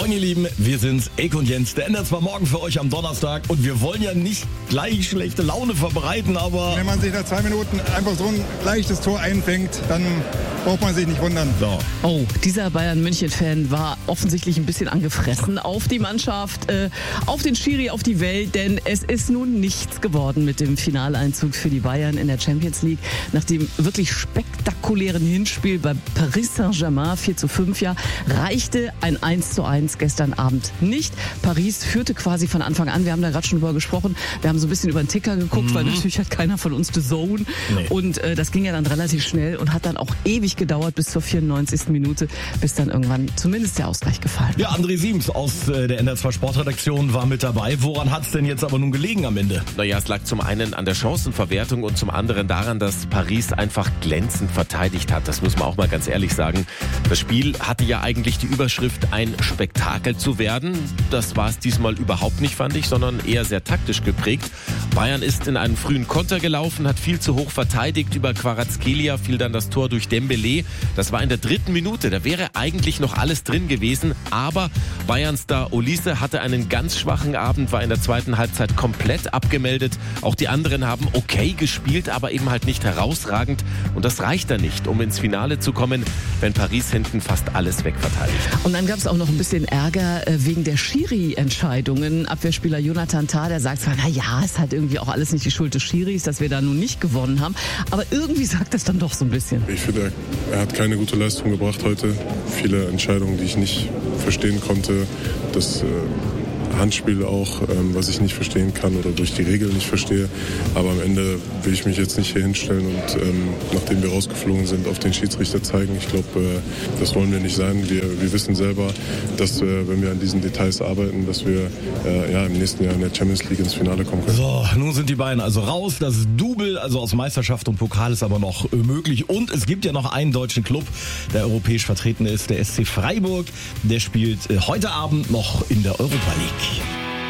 Moin ihr Lieben, wir sind's, Eke und Jens. Der ändert zwar morgen für euch am Donnerstag und wir wollen ja nicht gleich schlechte Laune verbreiten, aber... Wenn man sich nach 2 Minuten einfach so ein leichtes Tor einfängt, dann braucht man sich nicht wundern. So. Oh, dieser Bayern-München-Fan war offensichtlich ein bisschen angefressen auf die Mannschaft, auf den Schiri, auf die Welt, denn es ist nun nichts geworden mit dem Finaleinzug für die Bayern in der Champions League. Nach dem wirklich spektakulären Hinspiel bei Paris Saint-Germain 4:5 ja, reichte ein 1:1 gestern Abend nicht. Paris führte quasi von Anfang an, wir haben da gerade schon drüber gesprochen, wir haben so ein bisschen über den Ticker geguckt, weil natürlich hat keiner von uns The Zone. Nee. Und das ging ja dann relativ schnell und hat dann auch ewig gedauert bis zur 94. Minute, bis dann irgendwann zumindest der Ausgleich gefallen. Ja, André Siems aus der NDR2 Sportredaktion war mit dabei. Woran hat's denn jetzt aber nun gelegen am Ende? Naja, es lag zum einen an der Chancenverwertung und zum anderen daran, dass Paris einfach glänzend verteidigt hat. Das muss man auch mal ganz ehrlich sagen. Das Spiel hatte ja eigentlich die Überschrift, ein Spektakel zu werden. Das war es diesmal überhaupt nicht, fand ich, sondern eher sehr taktisch geprägt. Bayern ist in einen frühen Konter gelaufen, hat viel zu hoch verteidigt. Über Kvaratskhelia fiel dann das Tor durch Dembélé. Das war in der 3. Minute. Da wäre eigentlich noch alles drin gewesen. Aber Bayern-Star Olise hatte einen ganz schwachen Abend, war in der 2. Halbzeit komplett abgemeldet. Auch die anderen haben okay gespielt, aber eben halt nicht herausragend. Und das reicht dann nicht, um ins Finale zu kommen, wenn Paris hinten fast alles wegverteidigt. Und dann gab es auch noch ein bisschen Ärger wegen der Schiri-Entscheidungen. Abwehrspieler Jonathan Tah, der sagt zwar, naja, es hat irgendwie auch alles nicht die Schuld des Schiris, dass wir da nun nicht gewonnen haben. Aber irgendwie sagt das dann doch so ein bisschen. Ich finde, er hat keine gute Leistung gebracht heute. Viele Entscheidungen, die ich nicht verstehen konnte. Das Handspiel auch, was ich nicht verstehen kann oder durch die Regeln nicht verstehe. Aber am Ende will ich mich jetzt nicht hier hinstellen und nachdem wir rausgeflogen sind, auf den Schiedsrichter zeigen. Ich glaube, das wollen wir nicht sein. Wir wissen selber, dass wenn wir an diesen Details arbeiten, dass wir im nächsten Jahr in der Champions League ins Finale kommen können. So, nun sind die beiden also raus. Das Double, also aus Meisterschaft und Pokal, ist aber noch möglich. Und es gibt ja noch einen deutschen Club, der europäisch vertreten ist, der SC Freiburg. Der spielt heute Abend noch in der Europa League.